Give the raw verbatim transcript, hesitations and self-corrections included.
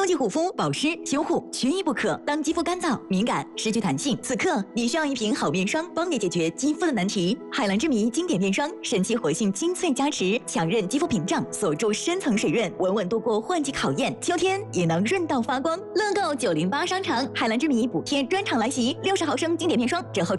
秋季护肤、保湿、修护缺一不可。当肌肤干燥、敏感、失去弹性，此刻你需要一瓶好面霜，帮你解决肌肤的难题。海蓝之谜经典面霜，神奇活性精粹加持，强韧肌肤屏障，锁住深层水润，稳稳度过换季考验，秋天也能润到发光。乐购九零八商城海蓝之谜补贴专场来袭，六十毫升经典面霜折后。